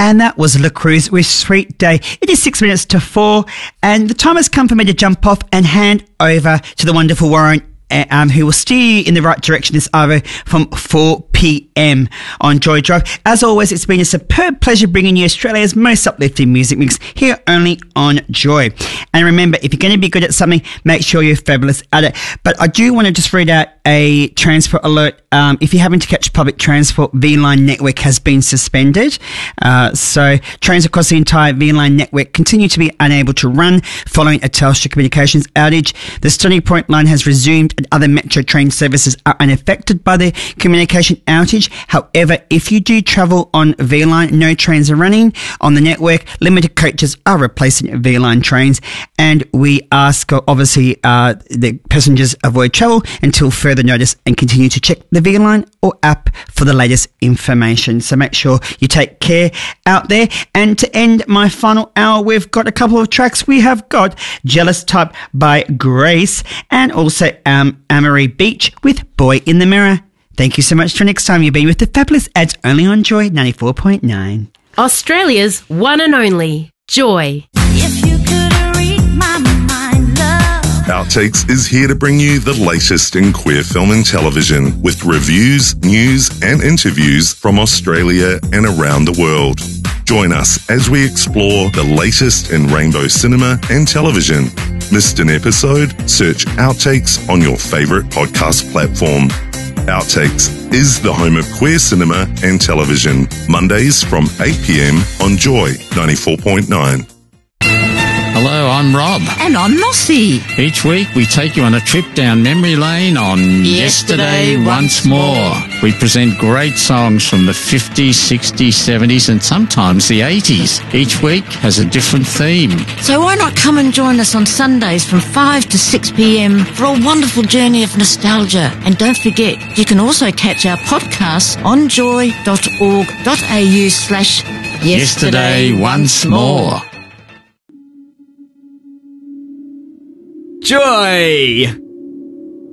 And that was La Cruz with Sweet Day. It is 6 minutes to 4, and the time has come for me to jump off and hand over to the wonderful Warren, who will steer you in the right direction this hour from 4 p.m. on Joy Drive. As always, it's been a superb pleasure bringing you Australia's most uplifting music mix here only on Joy. And remember, if you're going to be good at something, make sure you're fabulous at it. But I do want to just read out a transport alert. If you're having to catch public transport, V-Line network has been suspended. So trains across the entire V-Line network continue to be unable to run following a Telstra communications outage. The Stony Point line has resumed and other metro train services are unaffected by the communication outage. However, if you do travel on V-Line, no trains are running on the network. Limited coaches are replacing V-Line trains, and we ask, obviously, the passengers avoid travel until further notice and continue to check the V-Line or app for the latest information. So make sure you take care out there. And to end my final hour, we've got a couple of tracks. We have got Jealous Type by Grace and also Amory Beach with Boy in the Mirror. Thank you so much. Till next time, you've been with the fabulous ads only on Joy 94.9. Australia's one and only Joy. If you could read my mind, love. Outtakes is here to bring you the latest in queer film and television with reviews, news and interviews from Australia and around the world. Join us as we explore the latest in rainbow cinema and television. Missed an episode? Search Outtakes on your favourite podcast platform. Outtakes is the home of queer cinema and television. Mondays from 8 p.m. on Joy 94.9. Hello, I'm Rob. And I'm Mossy. Each week we take you on a trip down memory lane on Yesterday Once More. We present great songs from the 50s, 60s, 70s and sometimes the 80s. Each week has a different theme. So why not come and join us on Sundays from 5 to 6 p.m. for a wonderful journey of nostalgia. And don't forget, you can also catch our podcasts on joy.org.au/Yesterday Once More. Joy!